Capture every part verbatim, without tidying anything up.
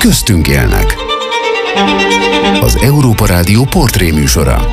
köztünk élnek. Az Európa Rádió portréműsora.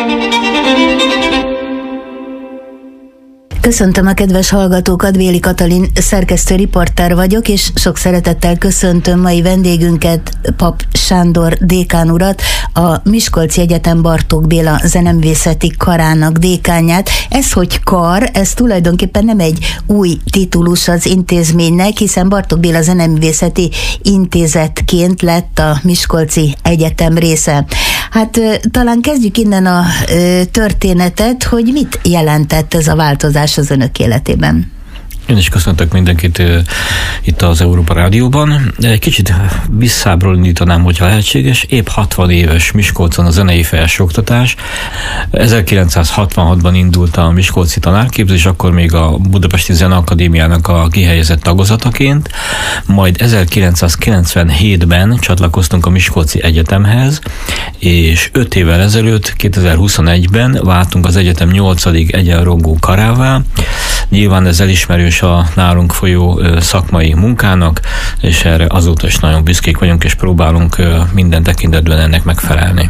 Köszöntöm a kedves hallgatókat, Véli Katalin szerkesztő riporter vagyok, és sok szeretettel köszöntöm mai vendégünket, Pap Sándor dékán urat, a Miskolci Egyetem Bartók Béla zeneművészeti karának dékánját. Ez, hogy kar, ez tulajdonképpen nem egy új titulus az intézménynek, hiszen Bartók Béla Zeneművészeti Intézetként lett a Miskolci Egyetem része. Hát talán kezdjük innen a történetet, hogy mit jelentett ez a változás az önök életében. Én is köszöntök mindenkit uh, itt az Európa Rádióban. Egy kicsit visszábról indítanám, hogyha lehetséges. Épp hatvan éves Miskolcon a zenei felsőoktatás. ezerkilencszázhatvanhatban indult a miskolci tanárképzés, akkor még a Budapesti Zeneakadémiának a kihelyezett tagozataként. Majd ezerkilencszázkilencvenhétben csatlakoztunk a Miskolci Egyetemhez, és öt évvel ezelőtt, kétezer-huszonegyben váltunk az egyetem nyolcadik egyenrangú karává. Nyilván ez elismerős a nálunk folyó szakmai munkának, és erre azóta is nagyon büszkék vagyunk, és próbálunk minden tekintetben ennek megfelelni.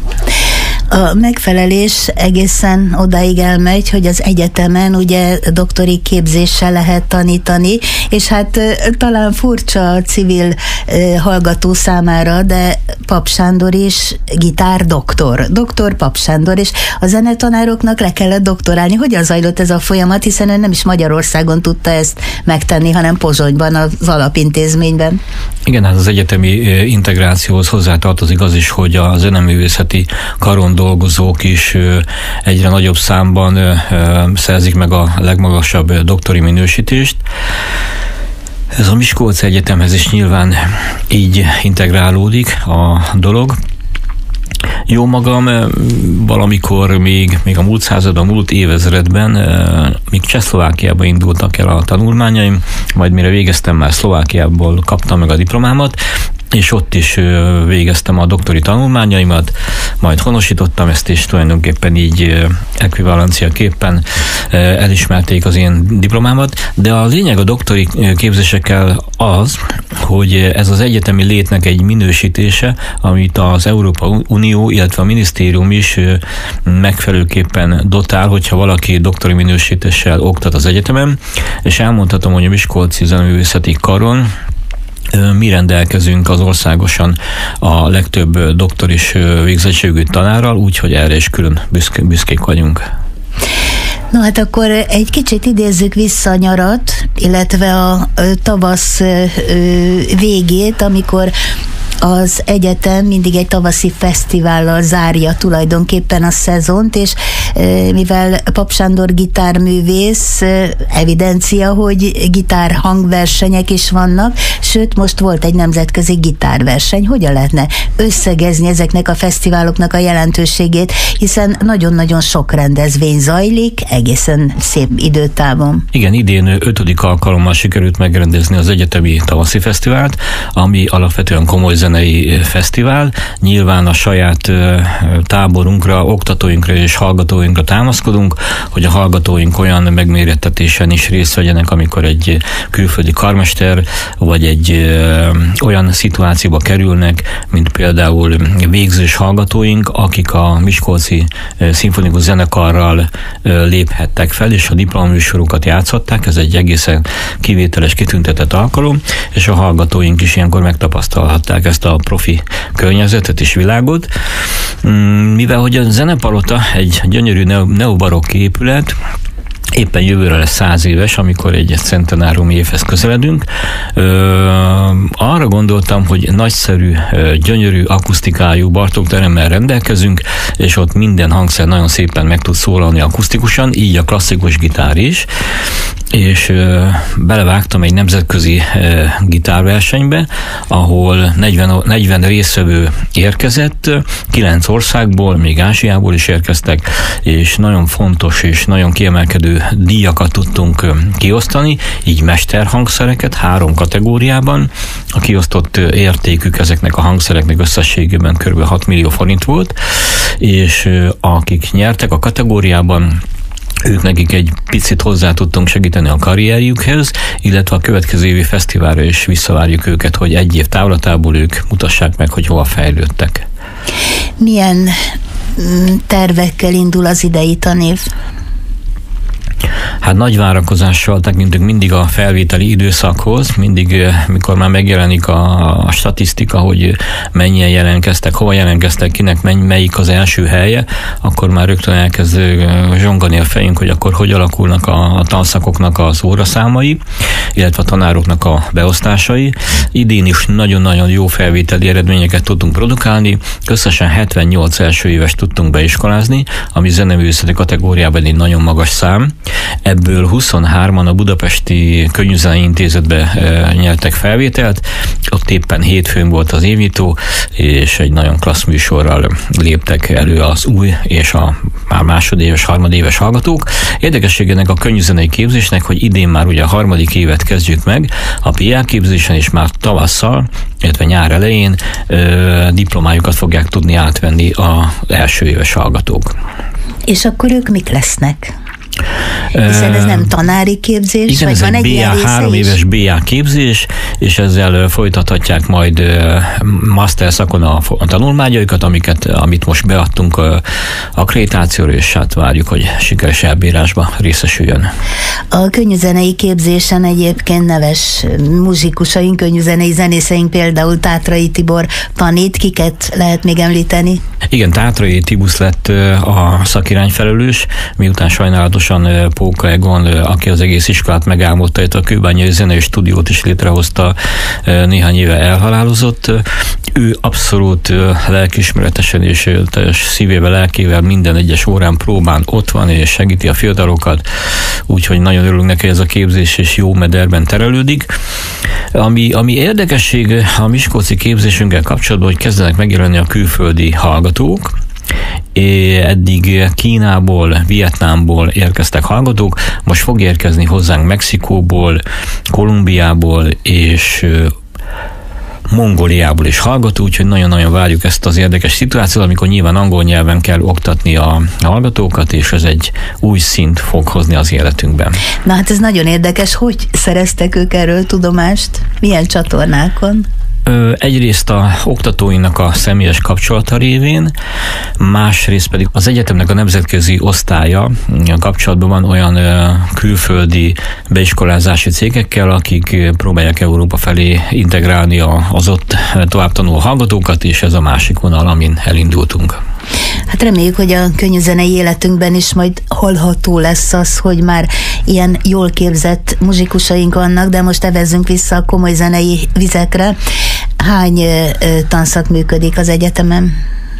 A megfelelés egészen odáig elmegy, hogy az egyetemen ugye doktori képzéssel lehet tanítani, és hát talán furcsa a civil hallgató számára, de Pap Sándor is gitárdoktor. Doktor Pap Sándor, és a zenetanároknak le kellett doktorálni. Hogyan zajlott ez a folyamat, hiszen ön nem is Magyarországon tudta ezt megtenni, hanem Pozsonyban, az alapintézményben. Igen, hát az egyetemi integrációhoz hozzátartozik az is, hogy a zeneművészeti karon dolgozók is egyre nagyobb számban szerzik meg a legmagasabb doktori minősítést. Ez a Miskolci Egyetemhez is nyilván így integrálódik a dolog. Jó magam, valamikor még, még a múlt században, a múlt évezredben, még Csehszlovákiában indultak el a tanulmányaim, majd mire végeztem, már Szlovákiából kaptam meg a diplomámat, és ott is végeztem a doktori tanulmányaimat, majd honosítottam ezt, és tulajdonképpen így ekvivalenciaképpen elismerték az én diplomámat, de a lényeg a doktori képzésekkel az, hogy ez az egyetemi létnek egy minősítése, amit az Európai Unió, illetve a minisztérium is megfelelőképpen dotál, hogyha valaki doktori minősítéssel oktat az egyetemen, és elmondhatom, hogy a Miskolci Zeneművészeti Karon mi rendelkezünk az országosan a legtöbb doktoris végzettségű tanárral, úgyhogy erre is külön büszké, büszkék vagyunk. No hát akkor egy kicsit idézzük vissza a nyarat, illetve a tavasz végét, amikor az egyetem mindig egy tavaszi fesztivállal zárja tulajdonképpen a szezont, és mivel Pap Sándor gitárművész, evidencia, hogy gitár hangversenyek is vannak, sőt most volt egy nemzetközi gitárverseny. Hogyan lehetne összegezni ezeknek a fesztiváloknak a jelentőségét, hiszen nagyon-nagyon sok rendezvény zajlik, egészen szép időtávon. Igen, idén ötödik alkalommal sikerült megrendezni az egyetemi tavaszi fesztivált, ami alapvetően komoly zenei fesztivál. Nyilván a saját táborunkra, oktatóinkra és hallgatóinkra támaszkodunk, hogy a hallgatóink olyan megmérettetésen is részt vegyenek, amikor egy külföldi karmester vagy egy ö, olyan szituációba kerülnek, mint például végzős hallgatóink, akik a Miskolci Szimfonikus Zenekarral ö, léphettek fel, és a diplomaműsorokat játszották. Ez egy egészen kivételes, kitüntetett alkalom, és a hallgatóink is ilyenkor megtapasztalhatták ezt a profi környezetet és világot. Mivel hogy a Zenepalota egy gyönyörű neobarokk épület, éppen jövőre lesz száz éves, amikor egy centenáriumi évhez közeledünk. Ö, arra gondoltam, hogy nagyszerű, gyönyörű akusztikájú Bartók teremmel rendelkezünk, és ott minden hangszer nagyon szépen meg tud szólalni akusztikusan, így a klasszikus gitár is, és ö, belevágtam egy nemzetközi ö, gitárversenybe, ahol negyven, negyven résztvevő érkezett, kilenc országból, még Ázsiából is érkeztek, és nagyon fontos és nagyon kiemelkedő díjakat tudtunk kiosztani, így mesterhangszereket három kategóriában. A kiosztott értékük ezeknek a hangszereknek összességében kb. hat millió forint volt, és akik nyertek a kategóriában, ők nekik egy picit hozzá tudtunk segíteni a karrierjükhez, illetve a következő évi fesztiválra is visszavárjuk őket, hogy egy év távlatából ők mutassák meg, hogy hova fejlődtek. Milyen tervekkel indul az idei tanév? Hát nagy várakozással tekintünk mindig a felvételi időszakhoz, mindig, mikor már megjelenik a, a statisztika, hogy mennyien jelentkeztek, hova jelentkeztek, kinek menny, melyik az első helye, akkor már rögtön elkezd zsongani a fejünk, hogy akkor hogy alakulnak a, a tanszakoknak az óraszámai, illetve a tanároknak a beosztásai. Idén is nagyon-nagyon jó felvételi eredményeket tudtunk produkálni, összesen hetvennyolc első éves tudtunk beiskolázni, ami zeneművészeti kategóriában egy nagyon magas szám. Ebből huszonhárman a Budapesti Könnyűzenei Intézetbe e, nyertek felvételt, ott éppen hétfőn volt az évnyitó, és egy nagyon klassz műsorral léptek elő az új és a már másodéves, harmadéves hallgatók. Érdekességének a könnyűzenei képzésnek, hogy idén már ugye a harmadik évet kezdjük meg, a pé á képzésen is már tavasszal, illetve nyár elején e, diplomájukat fogják tudni átvenni az első éves hallgatók. És akkor ők mik lesznek? Hiszen ez nem tanári képzés, igen, vagy ez van egy bé á, három éves bé á képzés, és ezzel folytathatják majd master szakon a, a tanulmányaikat, amiket, amit most beadtunk a akkreditációra, és hát várjuk, hogy sikeres elbírásba részesüljön. A könnyűzenei képzésen egyébként neves muzsikusaink, könnyűzenei zenészeink, például Tátrai Tibor tanít, kiket lehet még említeni? Igen, Tátrai Tibusz lett a szakirányfelelős, miután sajnálatosan Póka Egon, aki az egész iskolát megálmodta, itt a Kőbányai Zenei Stúdiót is létrehozta, néhány éve elhalálozott. Ő abszolút lelkiismeretesen és szívével, lelkével minden egyes órán próbán ott van és segíti a fiatalokat, úgyhogy nagyon örülünk neki, ez a képzés és jó mederben terelődik. Ami, ami érdekesség a miskolci képzésünkkel kapcsolatban, hogy kezdenek megjelenni a külföldi hallgatók. Eddig Kínából, Vietnámból érkeztek hallgatók, most fog érkezni hozzánk Mexikóból, Kolumbiából és Mongóliából is hallgató, úgyhogy nagyon-nagyon várjuk ezt az érdekes szituációt, amikor nyilván angol nyelven kell oktatni a hallgatókat, és ez egy új szint fog hozni az életünkben. Na hát ez nagyon érdekes, hogy szereztek ők erről tudomást? Milyen csatornákon? Egyrészt a oktatóinak a személyes kapcsolata révén, másrészt pedig az egyetemnek a nemzetközi osztálya kapcsolatban van olyan külföldi beiskolázási cégekkel, akik próbálják Európa felé integrálni az ott tovább tanuló hallgatókat, és ez a másik vonal, amin elindultunk. Hát reméljük, hogy a könnyűzenei életünkben is majd hallható lesz az, hogy már ilyen jól képzett muzsikusaink vannak, de most evezzünk vissza a komoly zenei vizekre. Hány tanszak működik az egyetemen?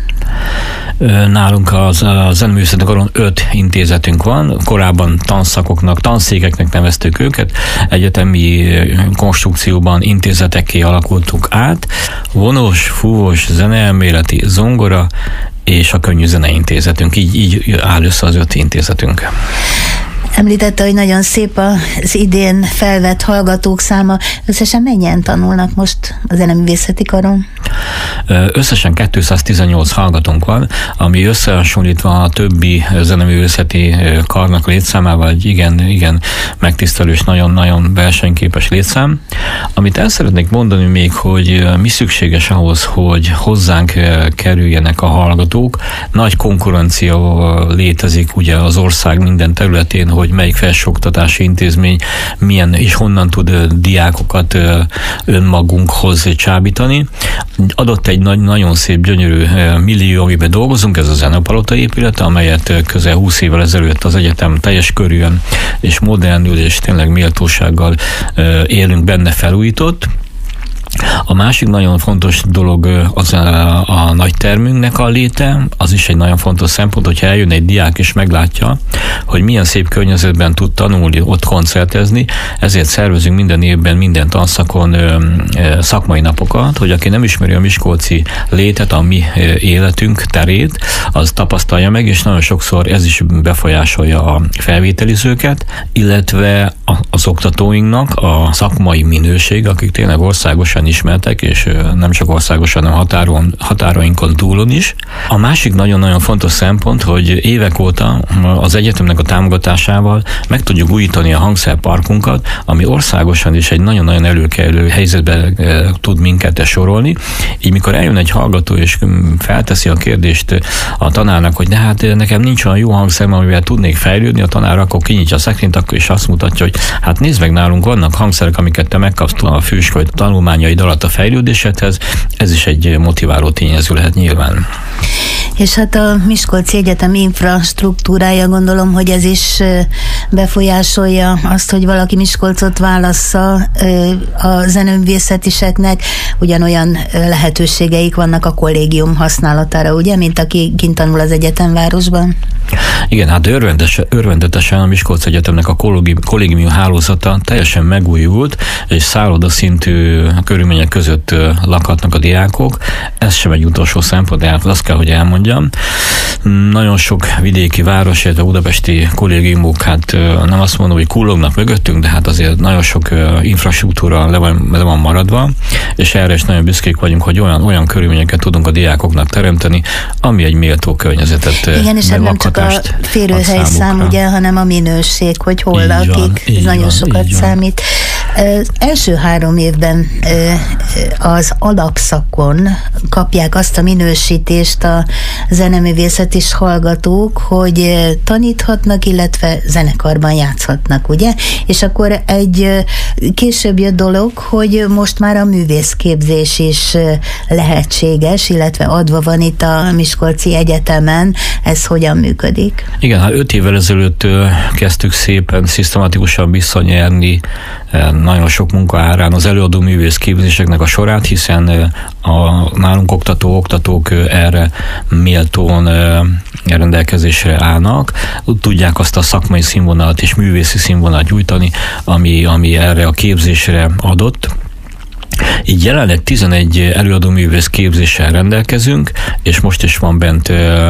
Nálunk az, a zeneművészeti karon öt intézetünk van, korábban tanszakoknak, tanszékeknek neveztük őket, egyetemi konstrukcióban intézetekké alakultunk át, vonós, fúvós, zeneelméleti, zongora és a könnyűzenei intézetünk, így, így áll össze az öt intézetünk. Említette, hogy nagyon szép az idén felvett hallgatók száma. Összesen mennyien tanulnak most a zeneművészeti karon? Összesen kétszáztizennyolc hallgatónk van, ami összehasonlítva a többi zeneművészeti karnak létszámával egy igen, igen megtisztelő és nagyon-nagyon versenyképes létszám. Amit el szeretnék mondani még, hogy mi szükséges ahhoz, hogy hozzánk kerüljenek a hallgatók. Nagy konkurencia létezik ugye az ország minden területén, hogy melyik felsőoktatási intézmény milyen és honnan tud diákokat önmagunkhoz csábítani. Adott egy nagy, nagyon szép, gyönyörű millió, amiben dolgozunk, ez a Zenepalota épülete, amelyet közel húsz évvel ezelőtt az egyetem teljes körűen és modernül és tényleg méltósággal élünk benne felújított. A másik nagyon fontos dolog az a, a nagy termünknek a léte, az is egy nagyon fontos szempont, hogyha eljön egy diák és meglátja, hogy milyen szép környezetben tud tanulni, ott koncertezni, ezért szervezünk minden évben, minden tanszakon ö, ö, szakmai napokat, hogy aki nem ismeri a miskolci létet, a mi életünk terét, az tapasztalja meg, és nagyon sokszor ez is befolyásolja a felvételizőket, illetve az oktatóinknak a szakmai minőség, akik tényleg országosan ismertek, és nem csak országosan, hanem határon, határainkon túlon is. A másik nagyon-nagyon fontos szempont, hogy évek óta az egyetemnek a támogatásával meg tudjuk újítani a hangszerparkunkat, ami országosan is egy nagyon-nagyon előkelő helyzetbe tud minket sorolni. Így mikor eljön egy hallgató, és felteszi a kérdést a tanárnak, hogy de hát nekem nincs olyan jó hangszerem, amivel tudnék fejlődni, a tanár akkor kinyitja a szekrényt, akkor és azt mutatja, hogy hát nézd meg, nálunk vannak hangszerek, amiket te megkapsz a főiskola tanulmányaid alatt a fejlődésedhez, ez is egy motiváló tényező lehet nyilván. És hát a Miskolci Egyetem infrastruktúrája, gondolom, hogy ez is befolyásolja azt, hogy valaki Miskolcot válassza a zeneművészetiseknek, ugyanolyan lehetőségeik vannak a kollégium használatára, ugye, mint aki kint tanul az egyetemvárosban? Igen, hát örvendetes, örvendetesen a Miskolci Egyetemnek a kollégium hálózata teljesen megújult, és szállodaszintű körülmények között lakhatnak a diákok. Ez sem egy utolsó szempont, de azt kell, hogy elmondjam. Nagyon sok vidéki város, illetve budapesti kollégiumok, hát nem azt mondom, hogy kullognak mögöttünk, de hát azért nagyon sok infrastruktúra le van, le van maradva, és erre is nagyon büszkék vagyunk, hogy olyan, olyan körülményeket tudunk a diákoknak teremteni, ami egy méltó környezetet. Igen, és nem csak a férőhelyszám, ugye, hanem a minőség, hogy hol lakik, ez nagyon van, sokat számít. Az első három évben az alapszakon kapják azt a minősítést a zeneművészetis hallgatók, hogy taníthatnak, illetve zenekarban játszhatnak, ugye? És akkor egy később jött dolog, hogy most már a művészképzés is lehetséges, illetve adva van itt a Miskolci Egyetemen. Ez hogyan működik? Igen, hát öt évvel ezelőtt kezdtük szépen, szisztematikusan visszanyerni nagyon sok munka árán az előadó művészképzéseknek a sorát, hiszen a nálunk oktató oktatók erre méltón rendelkezésre állnak, tudják azt a szakmai színvonalat és művészi színvonalat nyújtani, ami, ami erre a képzésre adott. Így jelenleg tizenegy előadó művész képzéssel rendelkezünk, és most is van bent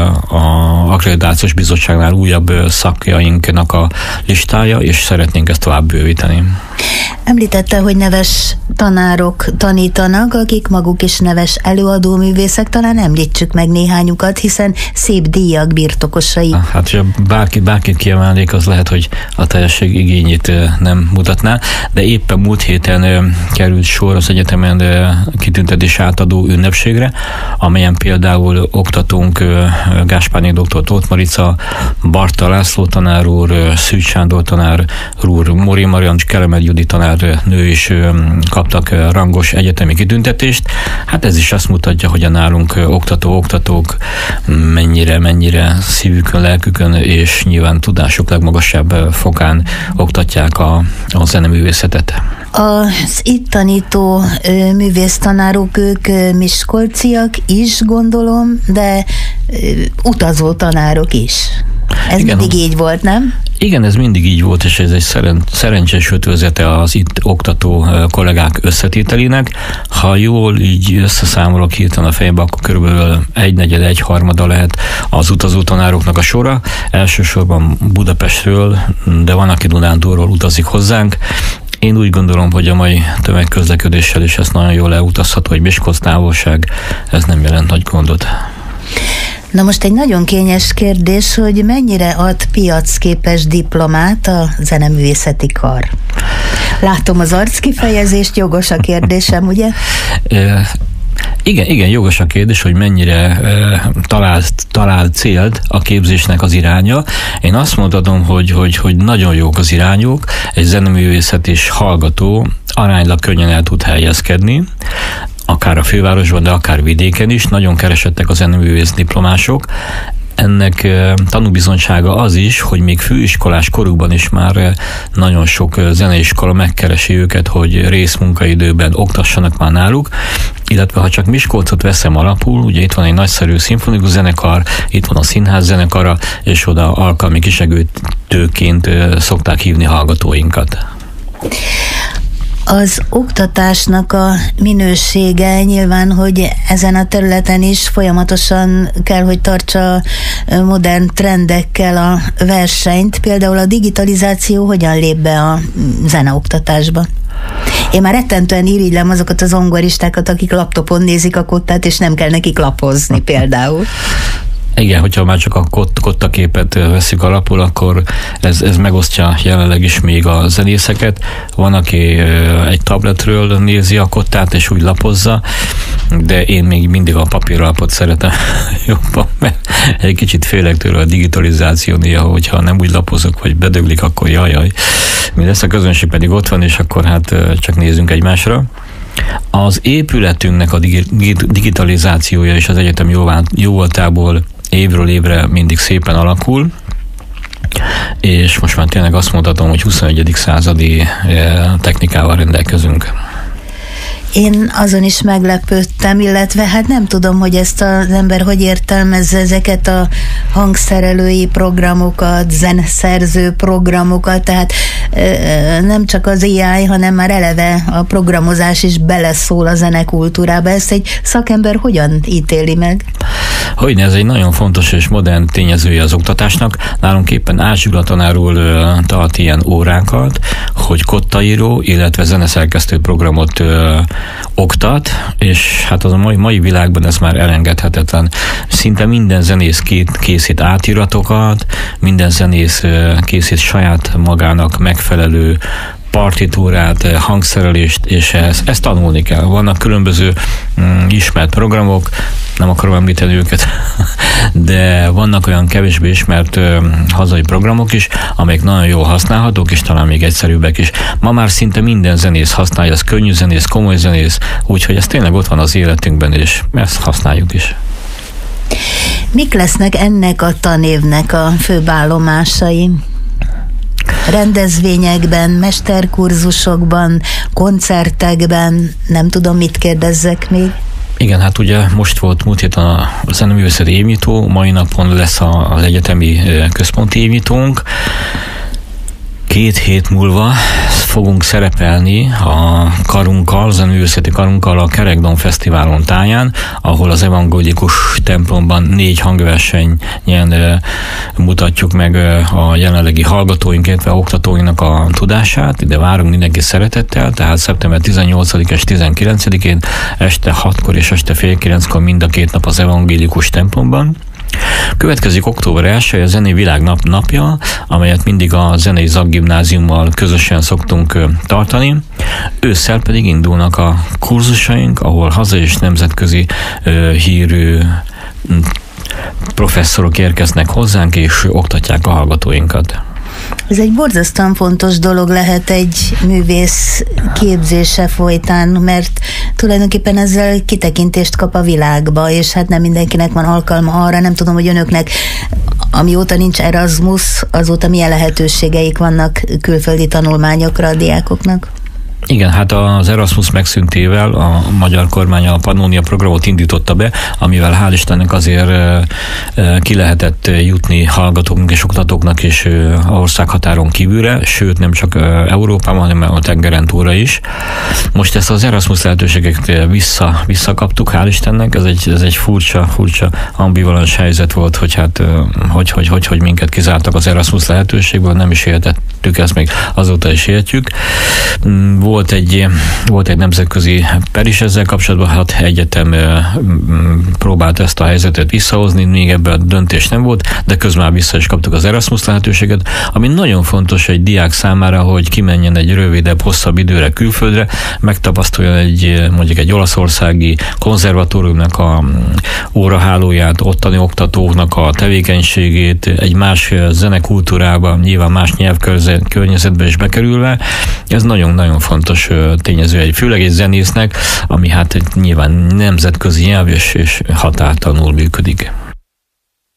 a Akkreditációs Bizottságnál újabb szakjainknak a listája, és szeretnénk ezt tovább bővíteni. Említette, hogy neves tanárok tanítanak, akik maguk is neves előadó művészek, talán említsük meg néhányukat, hiszen szép díjak birtokosai. Hát, ha bárki, bárkit kiemelnék, az lehet, hogy a teljesség igényét nem mutatná, de éppen múlt héten került sor az egyetemen kitüntetés átadó ünnepségre, amelyen például oktatónk Gáspárné doktor Tóth Marica, Barta László tanár úr, Szűcs Sándor tanár úr, Mori Marian, Kelemet Judi tanár nő is kaptak rangos egyetemi kitüntetést. Hát ez is azt mutatja, hogy a nálunk oktató-oktatók mennyire, mennyire szívükön, lelkükön és nyilván tudásuk legmagasabb fokán oktatják a, a zeneművészetet. Az itt tanító művésztanárok, ők miskolciak is, gondolom, de utazó tanárok is. Ez igen, mindig így volt, nem? Igen, ez mindig így volt, és ez egy szeren- szerencsés ötvözete az itt oktató kollégák összetételének. Ha jól így összeszámolok hirtelen a fejembe, akkor körülbelül egynegyed, egy harmada lehet az utazó tanároknak a sora. Elsősorban Budapestről, de van, aki Dunántúlról utazik hozzánk. Én úgy gondolom, hogy a mai tömegközlekedéssel is ezt nagyon jól elutazható, hogy Miskolc távolság, ez nem jelent nagy gondot. Na most egy nagyon kényes kérdés, hogy mennyire ad piacképes diplomát a zeneművészeti kar? Látom az arckifejezést, jogos a kérdésem, ugye? Igen, igen, jogos a kérdés, hogy mennyire e, talál, talál célt a képzésnek az iránya. Én azt mondhatom, hogy, hogy, hogy nagyon jók az irányok, egy zeneművészet és hallgató aránylag könnyen el tud helyezkedni, akár a fővárosban, de akár vidéken is. Nagyon keresettek a zeneművész diplomások. Ennek tanúbizonysága az is, hogy még főiskolás korukban is már nagyon sok zeneiskola megkeresi őket, hogy részmunkaidőben oktassanak már náluk, illetve ha csak Miskolcot veszem alapul, ugye itt van egy nagyszerű szimfonikus zenekar, itt van a színház zenekara, és oda alkalmi kisegítőként szokták hívni hallgatóinkat. Az oktatásnak a minősége nyilván, hogy ezen a területen is folyamatosan kell, hogy tartsa modern trendekkel a versenyt. Például a digitalizáció hogyan lép be a zeneoktatásba? Én már rettentően irigylem azokat az zongoristákat, akik laptopon nézik a kottát, és nem kell nekik lapozni például. Igen, hogyha már csak a kott, kottaképet veszik alapul, akkor ez, ez megosztja jelenleg is még a zenészeket. Van, aki egy tabletről nézi a kottát, és úgy lapozza, de én még mindig a papírlapot szeretem jobban, mert egy kicsit félek tőle a digitalizáció néha, hogyha nem úgy lapozok, vagy bedöglik, akkor jajjaj. Mi lesz, a közönség pedig ott van, és akkor hát csak nézzünk egymásra. Az épületünknek a digitalizációja és az egyetem jóvoltából évről évre mindig szépen alakul, és most már tényleg azt mondhatom, hogy huszonegyedik századi technikával rendelkezünk. Én azon is meglepődtem, illetve hát nem tudom, hogy ezt az ember hogy értelmezze ezeket a hangszerelői programokat, zeneszerző programokat, tehát nem csak az á i, hanem már eleve a programozás is beleszól a zenekultúrába. Ezt egy szakember hogyan ítéli meg? Hogyne, ez egy nagyon fontos és modern tényezője az oktatásnak. Nálunk éppen Ács Gyula tanár úr tart ilyen órákat, hogy kottaíró, illetve zeneszerkesztő programot ö, oktat, és hát az a mai, mai világban ez már elengedhetetlen. Szinte minden zenész készít átiratokat, minden zenész készít saját magának megfelelő partitúrát, hangszerelést, és ezt, ezt tanulni kell. Vannak különböző mm, ismert programok, nem akarom említeni őket, de vannak olyan kevésbé ismert ö, hazai programok is, amelyek nagyon jól használhatók, és talán még egyszerűbbek is. Ma már szinte minden zenész használja, ez könnyű zenész, komoly zenész, úgyhogy ez tényleg ott van az életünkben, és ezt használjuk is. Mik lesznek ennek a tanévnek a főbb állomásai? Rendezvényekben, mesterkurzusokban, koncertekben, nem tudom, mit kérdezzek még. Igen, hát ugye most volt múlt héten a zeneművészeti évnyitó, mai napon lesz az egyetemi központi évnyitónk. Két hét múlva fogunk szerepelni a karunkkal, zeneművészeti karunkkal a Kerekdom Fesztiválon táján, ahol az evangélikus templomban négy hangversenyen mutatjuk meg a jelenlegi hallgatóink, illetve oktatóinknak a tudását. Ide várunk mindenki szeretettel, tehát szeptember tizennyolcadikán és tizenkilencedikén este hatkor és este fél kilenckor mind a két nap az evangélikus templomban. Következik október elsője, a Zenei Világnap napja, amelyet mindig a Zenei Szakgimnáziummal közösen szoktunk tartani. Ősszel pedig indulnak a kurzusaink, ahol hazai és nemzetközi ö, hírű professzorok érkeznek hozzánk, és oktatják a hallgatóinkat. Ez egy borzasztóan fontos dolog lehet egy művész képzése folytán, mert tulajdonképpen ezzel kitekintést kap a világba, és hát nem mindenkinek van alkalma arra, nem tudom, hogy önöknek, amióta nincs Erasmus, azóta milyen lehetőségeik vannak külföldi tanulmányokra a diákoknak? Igen, hát az Erasmus megszüntével a magyar kormány a Pannonia programot indította be, amivel hál' Istennek azért ki lehetett jutni hallgatóknak és oktatóknak is a országhatáron kívülre, sőt nem csak Európában, hanem a tengeren túlra is. Most ezt az Erasmus lehetőségeket vissza, visszakaptuk, hál' Istennek, ez egy, ez egy furcsa, furcsa ambivalens helyzet volt, hogy hát hogy, hogy, hogy, hogy minket kizártak az Erasmus lehetőségből, nem is értettük ezt, még azóta is értjük. Volt egy, volt egy nemzetközi per is ezzel kapcsolatban, hát egyetem próbált ezt a helyzetet visszahozni, még ebben a döntés nem volt, de közben már vissza is kaptuk az Erasmus lehetőséget, ami nagyon fontos egy diák számára, hogy kimenjen egy rövidebb, hosszabb időre külföldre, megtapasztaljon egy, mondjuk egy olaszországi konzervatóriumnak a órahálóját, ottani oktatóknak a tevékenységét, egy más zenekultúrában, nyilván más nyelvkörnyezetbe is bekerülve. Ez nagyon-nagyon fontos tényező, egy, főleg egy zenésznek, ami hát nyilván nemzetközi nyelv és, és határtalanul működik.